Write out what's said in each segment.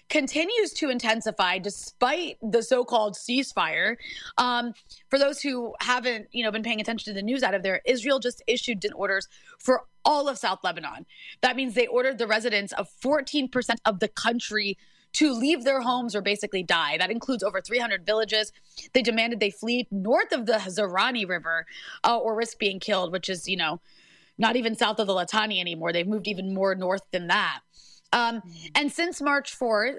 continues to intensify despite the so-called ceasefire. For those who haven't, been paying attention to the news out of there, Israel just issued orders for all of South Lebanon. That means they ordered the residents of 14% of the country to leave their homes or basically die. That includes over 300 villages. They demanded they flee north of the Hazarani River or risk being killed, which is, not even south of the Litani anymore. They've moved even more north than that. And since March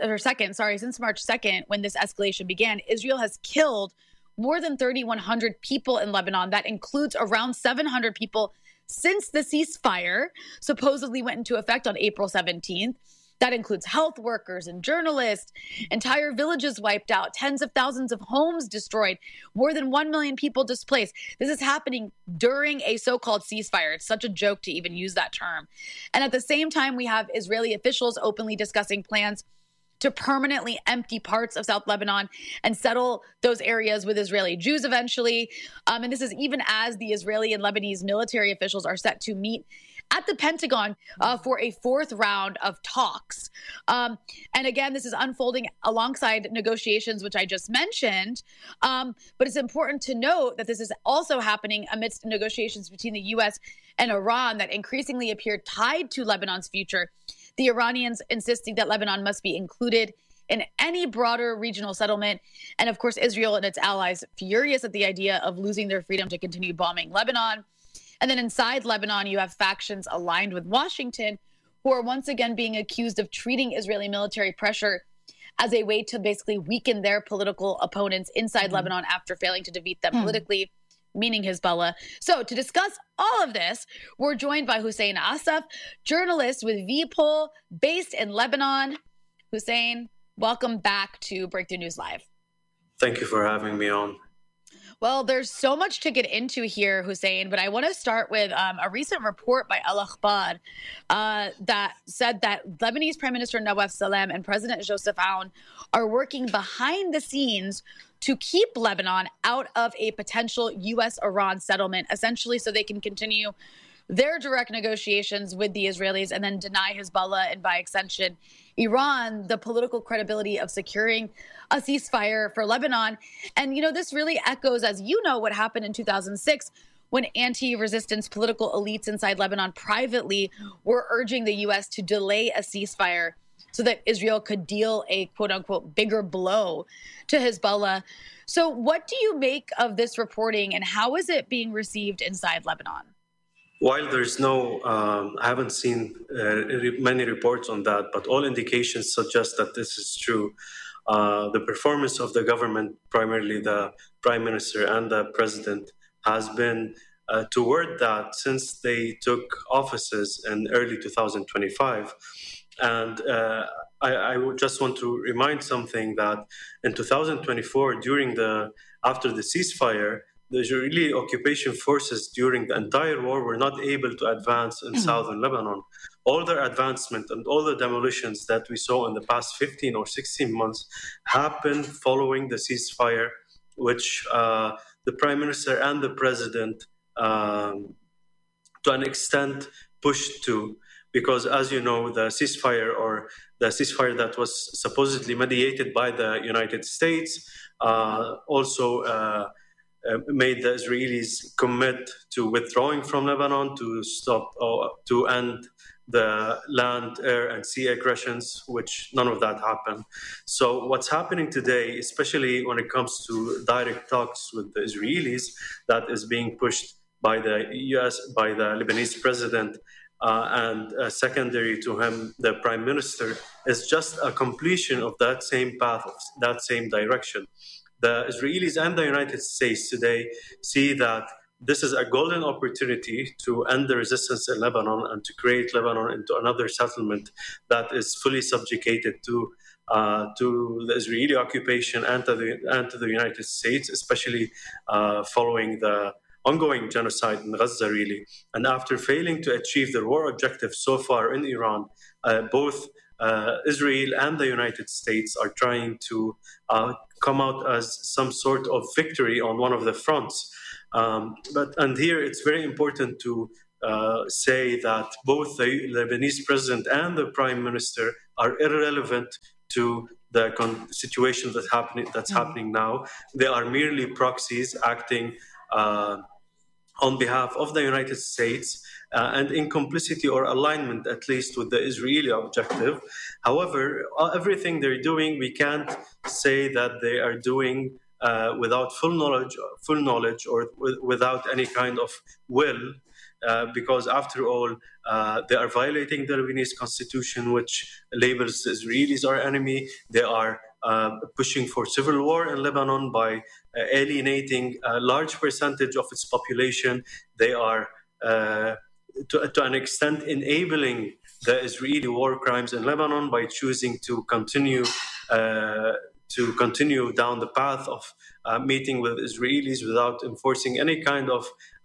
2nd, when this escalation began, Israel has killed more than 3,100 people in Lebanon. That includes around 700 people since the ceasefire supposedly went into effect on April 17th. That includes health workers and journalists, entire villages wiped out, tens of thousands of homes destroyed, more than 1 million people displaced. This is happening during a so-called ceasefire. It's such a joke to even use that term. And at the same time, we have Israeli officials openly discussing plans to permanently empty parts of South Lebanon and settle those areas with Israeli Jews eventually. And this is even as the Israeli and Lebanese military officials are set to meet at the Pentagon for a fourth round of talks. And again, this is unfolding alongside negotiations, which I just mentioned. But it's important to note that this is also happening amidst negotiations between the U.S. and Iran that increasingly appear tied to Lebanon's future. The Iranians insisting that Lebanon must be included in any broader regional settlement. And of course, Israel and its allies furious at the idea of losing their freedom to continue bombing Lebanon. And then inside Lebanon, you have factions aligned with Washington who are once again being accused of treating Israeli military pressure as a way to basically weaken their political opponents inside Lebanon after failing to defeat them politically, meaning Hezbollah. So to discuss all of this, we're joined by Hussein Assaf, journalist with VPOL based in Lebanon. Hussein, welcome back to Breakthrough News Live. Thank you for having me on. Well, there's so much to get into here, Hussein, but I want to start with a recent report by Al Akhbar that said that Lebanese Prime Minister Nawaf Salam and President Joseph Aoun are working behind the scenes to keep Lebanon out of a potential U.S.-Iran settlement, essentially so they can continue their direct negotiations with the Israelis and then deny Hezbollah and by extension Iran the political credibility of securing a ceasefire for Lebanon. And, this really echoes, as you know, what happened in 2006 when anti-resistance political elites inside Lebanon privately were urging the U.S. to delay a ceasefire so that Israel could deal a quote-unquote bigger blow to Hezbollah. So what do you make of this reporting and how is it being received inside Lebanon? While there's I haven't seen many reports on that, but all indications suggest that this is true. The performance of the government, primarily the prime minister and the president, has been toward that since they took offices in early 2025. And I would just want to remind something that in 2024, after the ceasefire, the Israeli occupation forces during the entire war were not able to advance in southern Lebanon. All their advancement and all the demolitions that we saw in the past 15 or 16 months happened following the ceasefire, which the prime minister and the president, to an extent, pushed to. Because, as you know, the ceasefire that was supposedly mediated by the United States also made the Israelis commit to withdrawing from Lebanon to end the land, air, and sea aggressions, which none of that happened. So what's happening today, especially when it comes to direct talks with the Israelis, that is being pushed by the U.S., by the Lebanese president, and secondary to him, the prime minister, is just a completion of that same path, of that same direction. The Israelis and the United States today see that this is a golden opportunity to end the resistance in Lebanon and to create Lebanon into another settlement that is fully subjugated to the Israeli occupation and to the United States, especially following the ongoing genocide in Gaza, really. And after failing to achieve their war objectives so far in Iran, both Israel and the United States are trying to come out as some sort of victory on one of the fronts. And here it's very important to say that both the Lebanese president and the prime minister are irrelevant to the situation that's happening now. They are merely proxies acting on behalf of the United States and in complicity or alignment, at least, with the Israeli objective. However, everything they're doing, we can't say that they are doing without full knowledge or without any kind of will. Because after all, they are violating the Lebanese constitution, which labels the Israelis our enemy. They are pushing for civil war in Lebanon by alienating a large percentage of its population. They are, to an extent, enabling the Israeli war crimes in Lebanon by choosing to continue down the path of meeting with Israelis without enforcing any kind of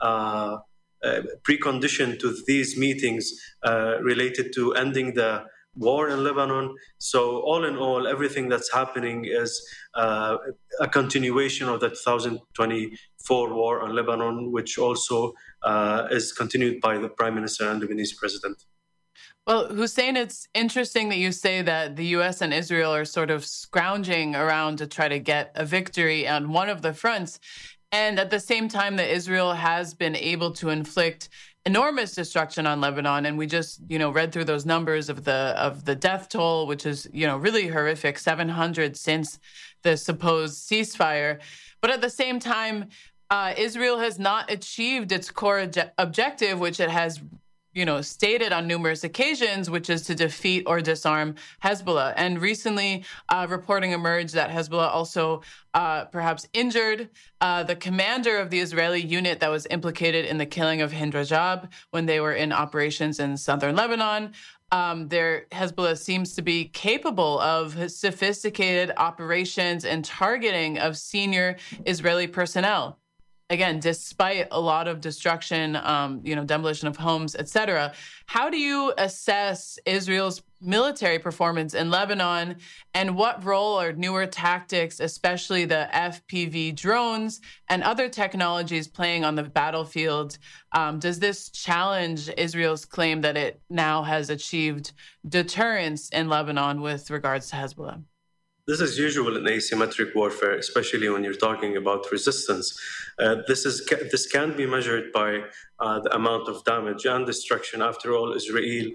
precondition to these meetings related to ending the war in Lebanon. So all in all, everything that's happening is a continuation of the 2024 war on Lebanon, which also is continued by the Prime Minister and Lebanese President. Well, Hussein, it's interesting that you say that the U.S. and Israel are sort of scrounging around to try to get a victory on one of the fronts. And at the same time that Israel has been able to inflict enormous destruction on Lebanon, and we just, read through those numbers of the death toll, which is, really horrific, 700 since the supposed ceasefire. But at the same time, Israel has not achieved its core objective, which it has stated on numerous occasions, which is to defeat or disarm Hezbollah. And recently, reporting emerged that Hezbollah also perhaps injured the commander of the Israeli unit that was implicated in the killing of Hind Rajab when they were in operations in southern Lebanon. Hezbollah seems to be capable of sophisticated operations and targeting of senior Israeli personnel. Again, despite a lot of destruction, demolition of homes, etc. How do you assess Israel's military performance in Lebanon, and what role are newer tactics, especially the FPV drones and other technologies, playing on the battlefield? Does this challenge Israel's claim that it now has achieved deterrence in Lebanon with regards to Hezbollah? This is usual in asymmetric warfare, especially when you're talking about resistance. This can be measured by the amount of damage and destruction. After all, Israel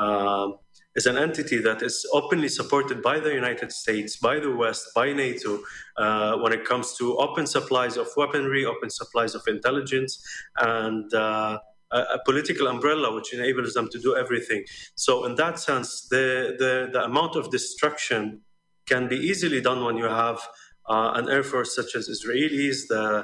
is an entity that is openly supported by the United States, by the West, by NATO, when it comes to open supplies of weaponry, open supplies of intelligence, and a political umbrella which enables them to do everything. So in that sense, the amount of destruction can be easily done when you have an air force such as Israelis, the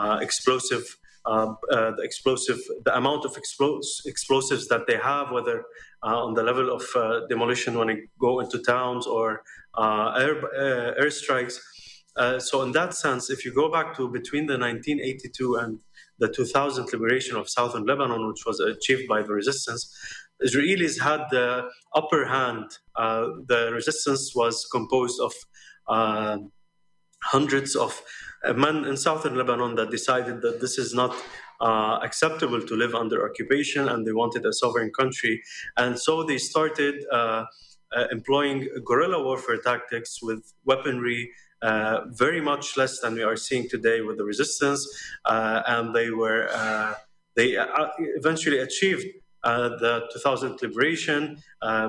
amount of explosives that they have, whether on the level of demolition when they go into towns or airstrikes. So in that sense, if you go back to between the 1982 and the 2000 liberation of southern Lebanon, which was achieved by the resistance, Israelis had the upper hand. The resistance was composed of hundreds of men in southern Lebanon that decided that this is not acceptable to live under occupation, and they wanted a sovereign country. And so they started employing guerrilla warfare tactics with weaponry very much less than we are seeing today with the resistance. And they eventually achieved the 2000 liberation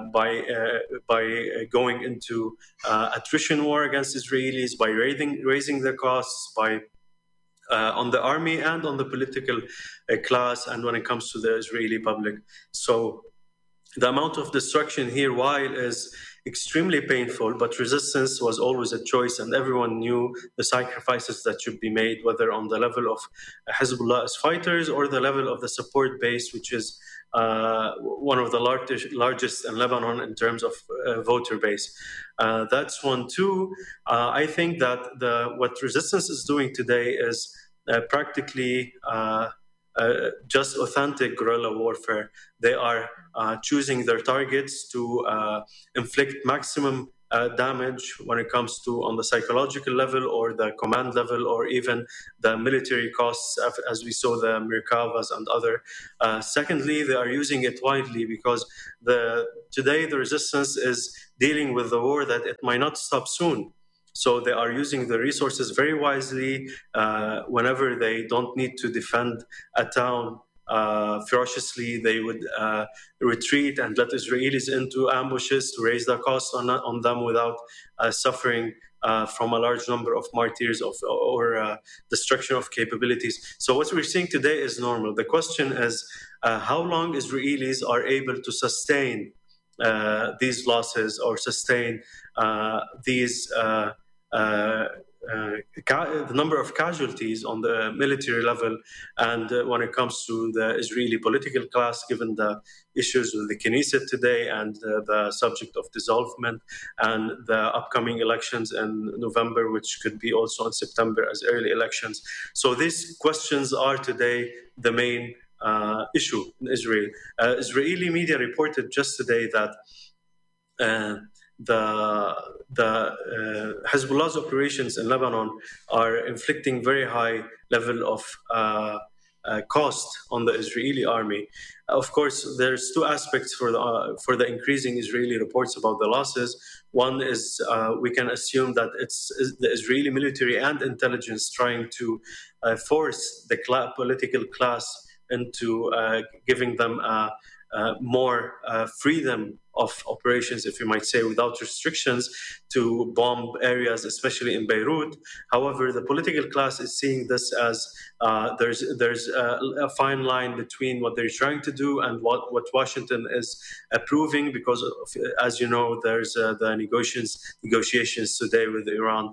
by going into attrition war against Israelis, by raising the costs, by on the army and on the political class, and when it comes to the Israeli public. So the amount of destruction here, while is extremely painful, but resistance was always a choice, and everyone knew the sacrifices that should be made, whether on the level of Hezbollah as fighters or the level of the support base, which is one of the largest in Lebanon in terms of voter base. That's one. Two, I think that what resistance is doing today is practically just authentic guerrilla warfare. They are choosing their targets to inflict maximum damage when it comes to on the psychological level or the command level or even the military costs, as we saw the Merkavas and other. Secondly, they are using it widely because today the resistance is dealing with the war that it might not stop soon. So they are using the resources very wisely whenever they don't need to defend a town ferociously. They would retreat and let Israelis into ambushes to raise the cost on them without suffering from a large number of martyrs or destruction of capabilities. So what we're seeing today is normal. The question is how long Israelis are able to sustain these losses or sustain these the number of casualties on the military level, and when it comes to the Israeli political class, given the issues with the Knesset today and the subject of dissolvement and the upcoming elections in November, which could be also in September as early elections. So these questions are today the main issue in Israel. Israeli media reported just today that the Hezbollah's operations in Lebanon are inflicting very high level of cost on the Israeli army. Of course, there's two aspects for the increasing Israeli reports about the losses. One is we can assume that it's the Israeli military and intelligence trying to force the political class into giving them more freedom of operations, if you might say, without restrictions to bomb areas, especially in Beirut. However, the political class is seeing this as there's a fine line between what they're trying to do and what Washington is approving, because as you know, there's the negotiations today with Iran.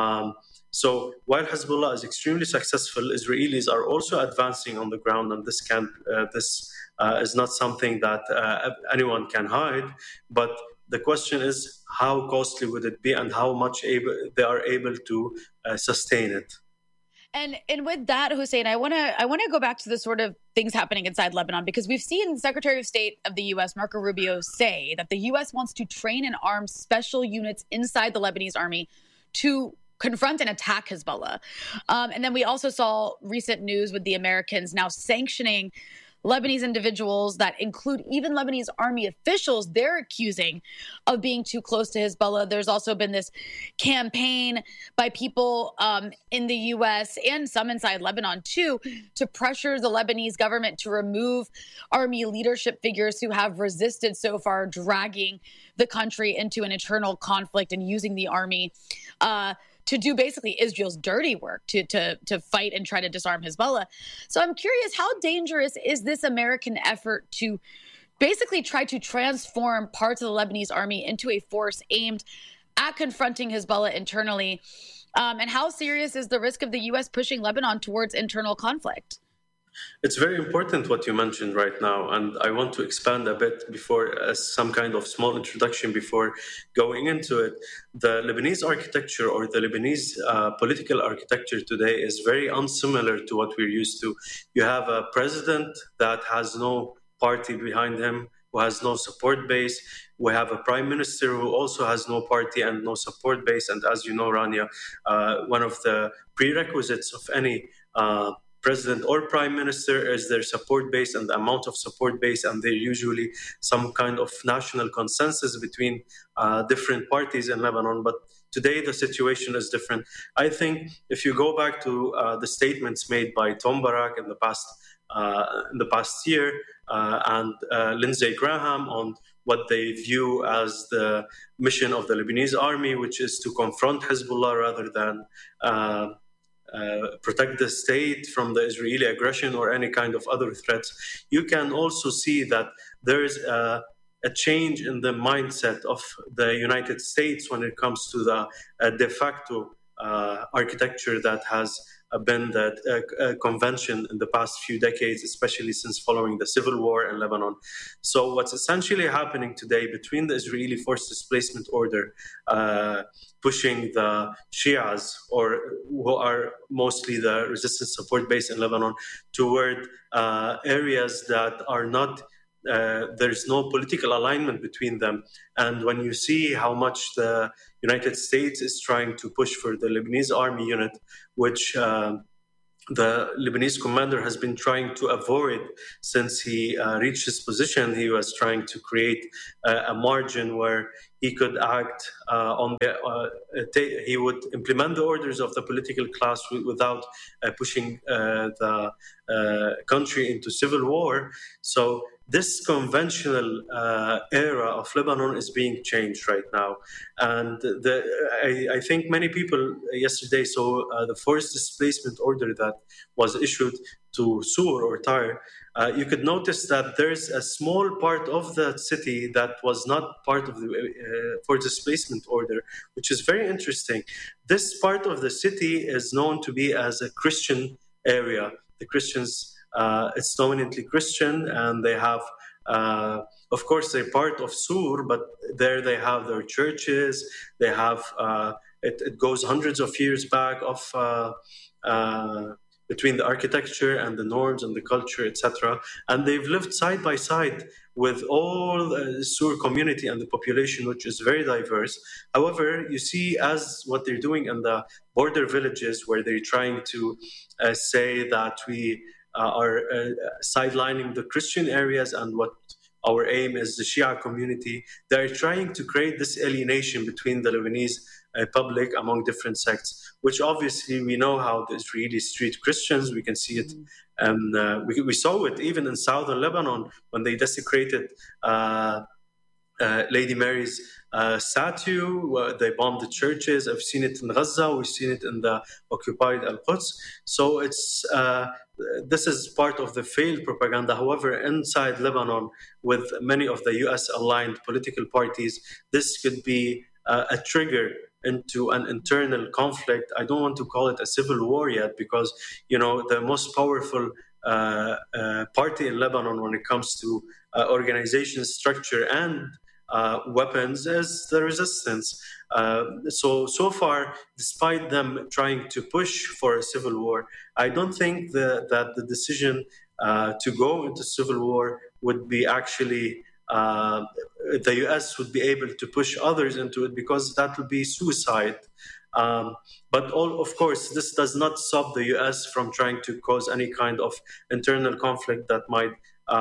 So while Hezbollah is extremely successful, Israelis are also advancing on the ground, and this is not something that anyone can hide. But the question is, how costly would it be, and how much they are able to sustain it? And with that, Hussein, I want to go back to the sort of things happening inside Lebanon, because we've seen Secretary of State of the U.S. Marco Rubio say that the U.S. wants to train and arm special units inside the Lebanese army to confront and attack Hezbollah. And then we also saw recent news with the Americans now sanctioning Lebanese individuals that include even Lebanese army officials they're accusing of being too close to Hezbollah. There's also been this campaign by people in the U.S. and some inside Lebanon, too, to pressure the Lebanese government to remove army leadership figures who have resisted so far, dragging the country into an internal conflict and using the army to do basically Israel's dirty work, to fight and try to disarm Hezbollah. So I'm curious, how dangerous is this American effort to basically try to transform parts of the Lebanese army into a force aimed at confronting Hezbollah internally? And how serious is the risk of the U.S. pushing Lebanon towards internal conflict? It's very important what you mentioned right now, and I want to expand a bit before, as some kind of small introduction before going into it. The Lebanese architecture, or the Lebanese political architecture today, is very unsimilar to what we're used to. You have a president that has no party behind him, who has no support base. We have a prime minister who also has no party and no support base. And as you know, Rania, one of the prerequisites of any president or prime minister is their support base and the amount of support base, and they're usually some kind of national consensus between different parties in Lebanon. But today the situation is different. I think if you go back to the statements made by Tom Barak in the past year and Lindsey Graham on what they view as the mission of the Lebanese army, which is to confront Hezbollah rather than protect the state from the Israeli aggression or any kind of other threats, you can also see that there is a change in the mindset of the United States when it comes to the de facto architecture that has been the convention in the past few decades, especially since following the civil war in Lebanon. So what's essentially happening today between the Israeli forced displacement order pushing the Shias, or who are mostly the resistance support base in Lebanon, toward areas that are not there's no political alignment between them. And when you see how much the United States is trying to push for the Lebanese army unit, which the Lebanese commander has been trying to avoid since he reached his position. He was trying to create a margin where he could act he would implement the orders of the political class without pushing the country into civil war. So this conventional era of Lebanon is being changed right now. And I think many people yesterday saw the forced displacement order that was issued to Sur or Tyre. You could notice that there's a small part of the city that was not part of the forced displacement order, which is very interesting. This part of the city is known to be as a Christian area. The Christians, it's dominantly Christian, and they have, of course, they're part of Sur, but there they have their churches. They have, it goes hundreds of years back of between the architecture and the norms and the culture, etc. And they've lived side by side with all the Sur community and the population, which is very diverse. However, you see as what they're doing in the border villages, where they're trying to say that we are sidelining the Christian areas and what our aim is the Shia community. They're trying to create this alienation between the Lebanese public among different sects, which obviously we know how the Israelis treat Christians. We can see it, and we saw it even in southern Lebanon when they desecrated Lady Mary's statue. They bombed the churches. I've seen it in Gaza. We've seen it in the occupied Al-Quds. So it's this is part of the failed propaganda. However, inside Lebanon, with many of the U.S.-aligned political parties, this could be a trigger into an internal conflict. I don't want to call it a civil war yet, because the most powerful party in Lebanon when it comes to organization structure and weapons is the resistance. So far, despite them trying to push for a civil war, I don't think that the decision to go into civil war would be actually the U.S. would be able to push others into it, because that would be suicide. But of course, this does not stop the U.S. from trying to cause any kind of internal conflict that might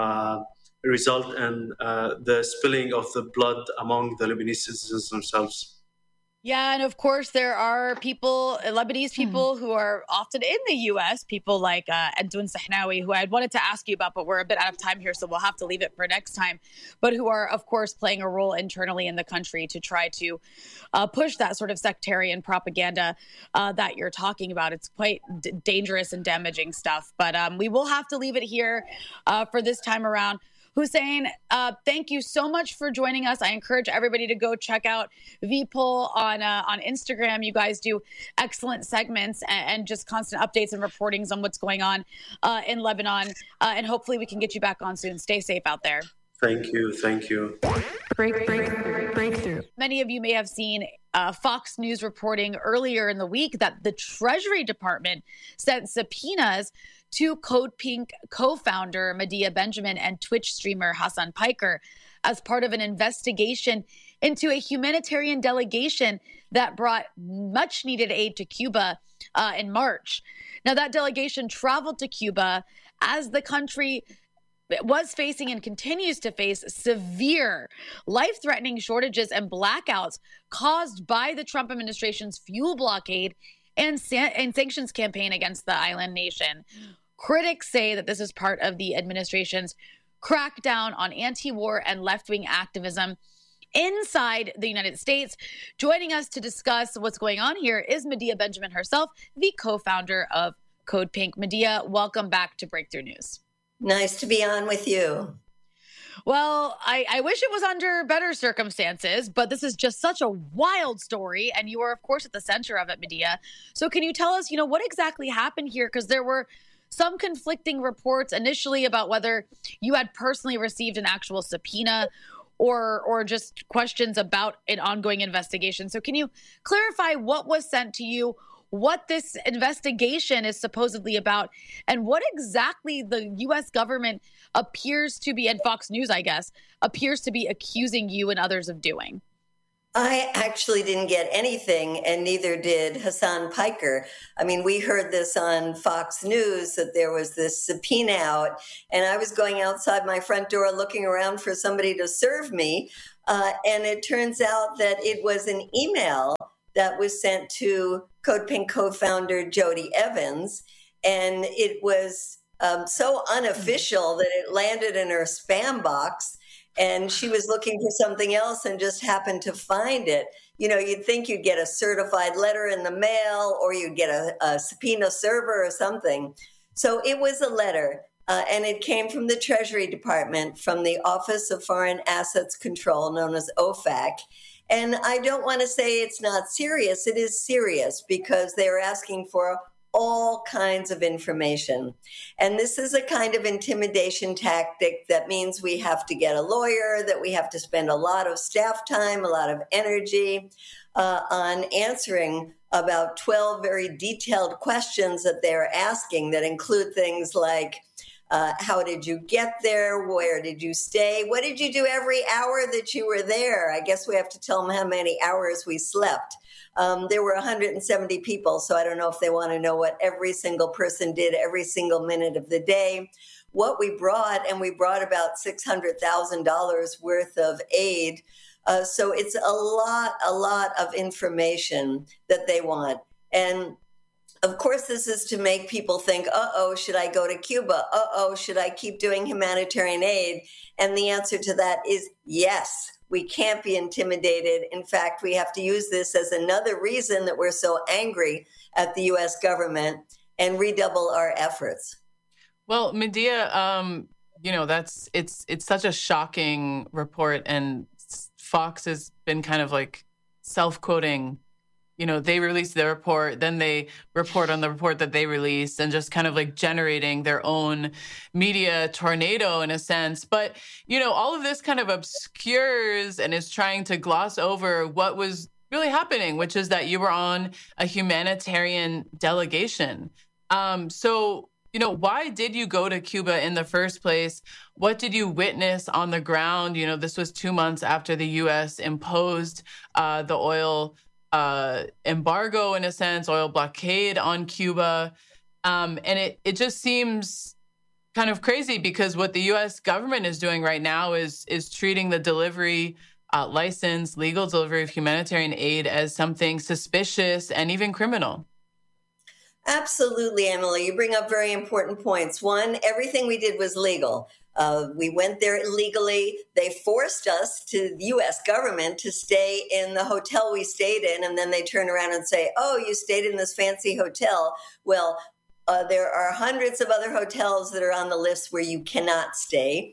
result in the spilling of the blood among the Lebanese citizens themselves. Yeah, and of course there are people, Lebanese people, who are often in the U.S., people like Edwin Sahnawi, who I wanted to ask you about, but we're a bit out of time here, so we'll have to leave it for next time, but who are, of course, playing a role internally in the country to try to push that sort of sectarian propaganda that you're talking about. It's quite dangerous and damaging stuff, but we will have to leave it here for this time around. Hussein, thank you so much for joining us. I encourage everybody to go check out VPOL on Instagram. You guys do excellent segments and just constant updates and reportings on what's going on in Lebanon. And hopefully we can get you back on soon. Stay safe out there. Thank you. Thank you. Breakthrough. Many of you may have seen Fox News reporting earlier in the week that the Treasury Department sent subpoenas to Code Pink co-founder Medea Benjamin and Twitch streamer Hassan Piker as part of an investigation into a humanitarian delegation that brought much needed aid to Cuba in March. Now, that delegation traveled to Cuba as the country was facing and continues to face severe, life-threatening shortages and blackouts caused by the Trump administration's fuel blockade and sanctions campaign against the island nation. Critics say that this is part of the administration's crackdown on anti-war and left-wing activism inside the United States. Joining us to discuss what's going on here is Medea Benjamin herself, the co-founder of Code Pink. Medea, welcome back to Breakthrough News. Nice to be on with you. Well, I wish it was under better circumstances, but this is just such a wild story, and you are, of course, at the center of it, Medea. So can you tell us, what exactly happened here? Because there were some conflicting reports initially about whether you had personally received an actual subpoena or just questions about an ongoing investigation. So can you clarify what was sent to you, what this investigation is supposedly about and what exactly the U.S. government appears to be, and Fox News, I guess, appears to be accusing you and others of doing. I actually didn't get anything, and neither did Hassan Piker. I mean, we heard this on Fox News that there was this subpoena out, and I was going outside my front door looking around for somebody to serve me. And it turns out that it was an email that was sent to CodePink co-founder Jody Evans, and it was so unofficial that it landed in her spam box. And she was looking for something else and just happened to find it. You know, you'd think you'd get a certified letter in the mail or you'd get a subpoena server or something. So it was a letter, and it came from the Treasury Department, from the Office of Foreign Assets Control, known as OFAC. And I don't want to say it's not serious. It is serious because they're asking for all kinds of information. And this is a kind of intimidation tactic that means we have to get a lawyer, that we have to spend a lot of staff time, a lot of energy on answering about 12 very detailed questions that they're asking that include things like, how did you get there? Where did you stay? What did you do every hour that you were there? I guess we have to tell them how many hours we slept. There were 170 people, so I don't know if they want to know what every single person did every single minute of the day. What we brought, and we brought about $600,000 worth of aid. So it's a lot of information that they want. And of course, this is to make people think, should I go to Cuba? Should I keep doing humanitarian aid? And the answer to that is yes. We can't be intimidated. In fact, we have to use this as another reason that we're so angry at the U.S. government and redouble our efforts. Well, Medea, it's such a shocking report, and Fox has been kind of like self-quoting. You know, they release their report, then they report on the report that they released, and just kind of like generating their own media tornado in a sense. But, you know, all of this kind of obscures and is trying to gloss over what was really happening, which is that you were on a humanitarian delegation. So, you know, why did you go to Cuba in the first place? What did you witness on the ground? You know, this was 2 months after the U.S. imposed the oil embargo, in a sense, oil blockade on Cuba. And it just seems kind of crazy because what the U.S. government is doing right now is treating the delivery license, legal delivery of humanitarian aid as something suspicious and even criminal. Absolutely, Emily. You bring up very important points. One, everything we did was legal. We went there illegally. They forced us, to the U.S. government, to stay in the hotel we stayed in, and then they turn around and say, you stayed in this fancy hotel. Well, there are hundreds of other hotels that are on the list where you cannot stay.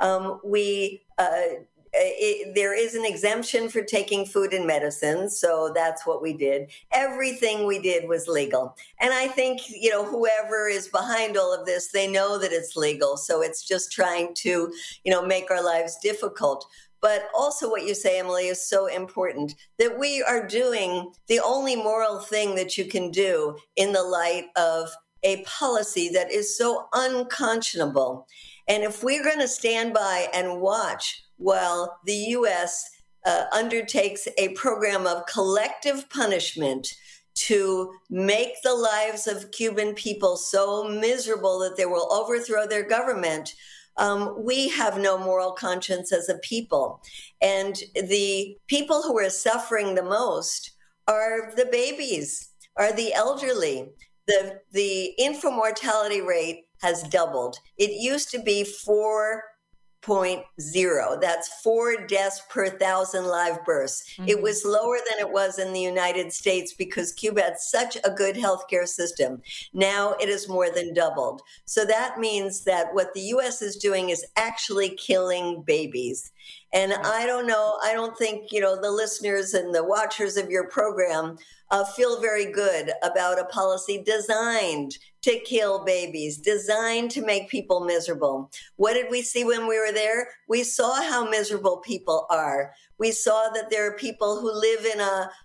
There is an exemption for taking food and medicine, so that's what we did. Everything we did was legal. And I think, you know, whoever is behind all of this, they know that it's legal. So it's just trying to, you know, make our lives difficult. But also what you say, Emily, is so important, that we are doing the only moral thing that you can do in the light of a policy that is so unconscionable. And if we're going to stand by and watch while the U.S. Undertakes a program of collective punishment to make the lives of Cuban people so miserable that they will overthrow their government, we have no moral conscience as a people. And the people who are suffering the most are the babies, are the elderly. The infant mortality rate has doubled. It used to be 4.0. That's 4 deaths per 1,000 live births. Mm-hmm. It was lower than it was in the United States because Cuba had such a good healthcare system. Now it is more than doubled. So that means that what the U.S. is doing is actually killing babies. And I don't know, I don't think, you know, the listeners and the watchers of your program feel very good about a policy designed to kill babies, designed to make people miserable. What did we see when we were there? We saw how miserable people are. We saw that there are people who live in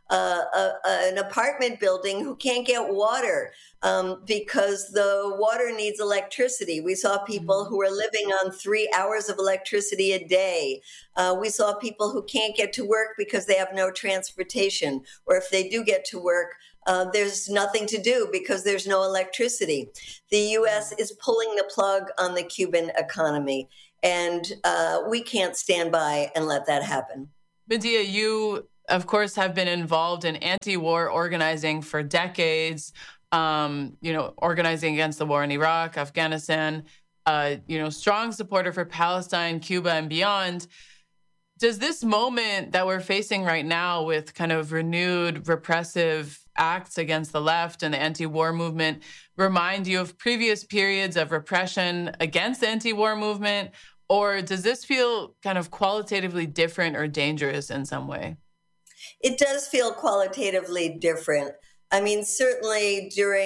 an apartment building who can't get water because the water needs electricity. We saw people who are living on 3 hours of electricity a day. We saw people who can't get to work because they have no transportation, or if they do get to work, there's nothing to do because there's no electricity. The U.S. is pulling the plug on the Cuban economy, and we can't stand by and let that happen. Medea, you, of course, have been involved in anti-war organizing for decades, organizing against the war in Iraq, Afghanistan, strong supporter for Palestine, Cuba, and beyond. Does this moment that we're facing right now with kind of renewed repressive acts against the left and the anti-war movement remind you of previous periods of repression against the anti-war movement? Or does this feel kind of qualitatively different or dangerous in some way? It does feel qualitatively different. I mean, certainly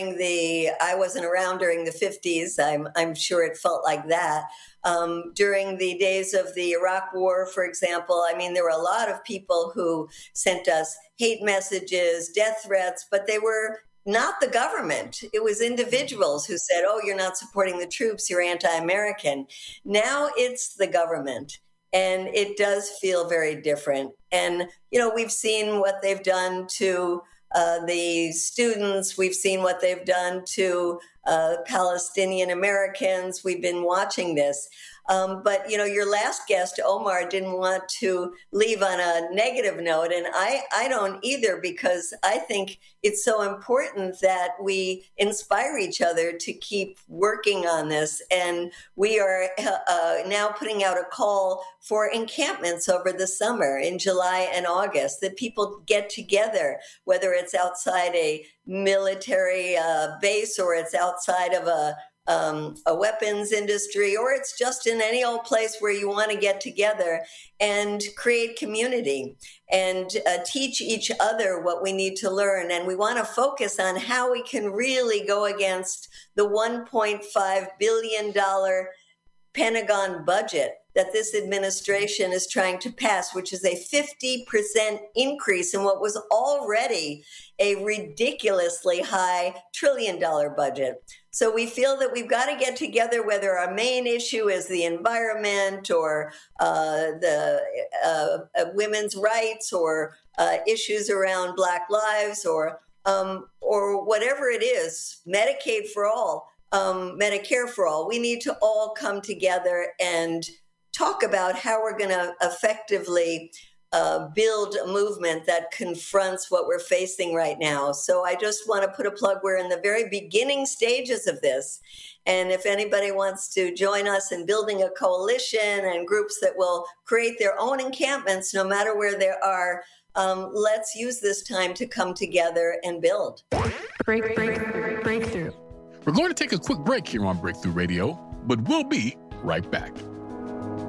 I wasn't around during the 50s. I'm sure it felt like that. During the days of the Iraq War, for example, I mean, there were a lot of people who sent us hate messages, death threats, but they were not the government. It was individuals who said, oh, you're not supporting the troops, you're anti-American. Now it's the government. And it does feel very different. And, we've seen what they've done to the students. We've seen what they've done to Palestinian Americans. We've been watching this. But your last guest, Omar, didn't want to leave on a negative note. And I don't either, because I think it's so important that we inspire each other to keep working on this. And we are now putting out a call for encampments over the summer in July and August, that people get together, whether it's outside a military base or it's outside of a weapons industry, or it's just in any old place where you want to get together and create community and teach each other what we need to learn. And we want to focus on how we can really go against the $1.5 billion Pentagon budget that this administration is trying to pass, which is a 50% increase in what was already a ridiculously high $1 trillion budget. So we feel that we've got to get together, whether our main issue is the environment or the women's rights or issues around Black lives or whatever it is, Medicaid for all, Medicare for all. We need to all come together and talk about how we're going to effectively build a movement that confronts what we're facing right now. So I just want to put a plug. We're in the very beginning stages of this. And if anybody wants to join us in building a coalition and groups that will create their own encampments, no matter where they are, let's use this time to come together and build. Breakthrough. We're going to take a quick break here on Breakthrough Radio, but we'll be right back.